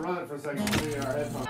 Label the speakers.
Speaker 1: run it for a second to see our headphones.